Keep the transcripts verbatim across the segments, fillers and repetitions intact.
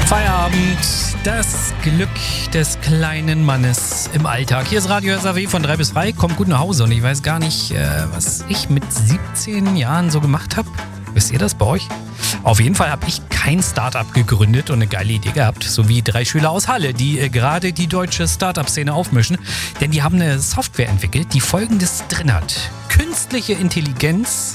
Feierabend, das Glück des kleinen Mannes im Alltag. Hier ist Radio S A W von drei bis drei. Kommt gut nach Hause und ich weiß gar nicht, äh, was ich mit siebzehn Jahren so gemacht habe. Wisst ihr das bei euch? Auf jeden Fall habe ich kein Startup gegründet und eine geile Idee gehabt, so wie drei Schüler aus Halle, die äh, gerade die deutsche Startup-Szene aufmischen. Denn die haben eine Software entwickelt, die Folgendes drin hat. Künstliche Intelligenz,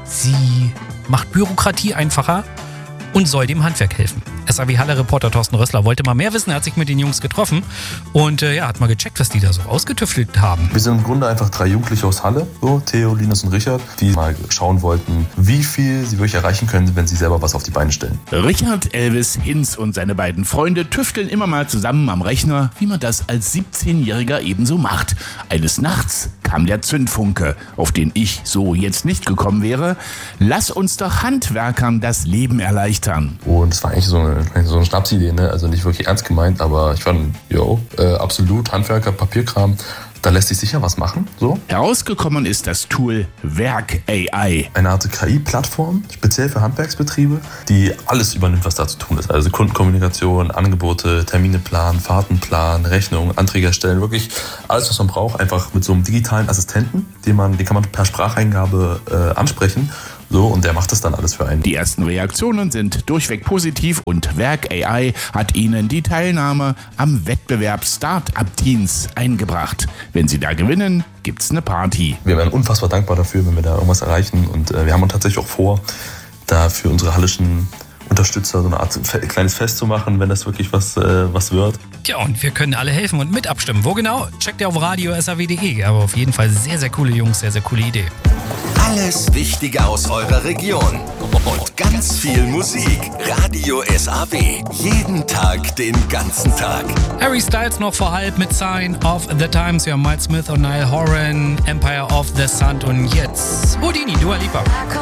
sie macht Bürokratie einfacher und soll dem Handwerk helfen. S A W-Halle-Reporter Thorsten Rössler wollte mal mehr wissen, er hat sich mit den Jungs getroffen und äh, ja, hat mal gecheckt, was die da so ausgetüftelt haben. Wir sind im Grunde einfach drei Jugendliche aus Halle, so Theo, Linus und Richard, die mal schauen wollten, wie viel sie wirklich erreichen können, wenn sie selber was auf die Beine stellen. Richard, Elvis, Hinz und seine beiden Freunde tüfteln immer mal zusammen am Rechner, wie man das als siebzehnjähriger ebenso macht. Eines Nachts kam der Zündfunke, auf den ich so jetzt nicht gekommen wäre. Lass uns doch Handwerkern das Leben erleichtern. Und es war eigentlich so eine, so eine Schnapsidee, ne? Also nicht wirklich ernst gemeint, aber ich fand, yo, äh, absolut, Handwerker, Papierkram, da lässt sich sicher was machen, so. Herausgekommen ist das Tool Werk A I. Eine Art K I-Plattform, speziell für Handwerksbetriebe, die alles übernimmt, was da zu tun ist. Also Kundenkommunikation, Angebote, Termine planen, Fahrten planen, Rechnungen, Anträge erstellen, wirklich alles, was man braucht, einfach mit so einem digitalen Assistenten, den, man, den kann man per Spracheingabe äh, ansprechen. So, und der macht das dann alles für einen. Die ersten Reaktionen sind durchweg positiv und Werk A I hat ihnen die Teilnahme am Wettbewerb Start-up Teens eingebracht. Wenn sie da gewinnen, gibt's eine Party. Wir wären unfassbar dankbar dafür, wenn wir da irgendwas erreichen. Und äh, wir haben uns tatsächlich auch vor, da für unsere hallischen Unterstützer so eine Art kleines Fest zu machen, wenn das wirklich was, äh, was wird. Ja, und wir können alle helfen und mit abstimmen. Wo genau? Checkt ihr auf radio S A W punkt de. Aber auf jeden Fall sehr, sehr coole Jungs, sehr, sehr coole Idee. Alles Wichtige aus eurer Region und ganz viel Musik. Radio S A W. Jeden Tag, den ganzen Tag. Harry Styles noch vor halb mit Sign of the Times. Wir haben Miles Smith und Niall Horan, Empire of the Sun und jetzt Houdini, Dua Lipa.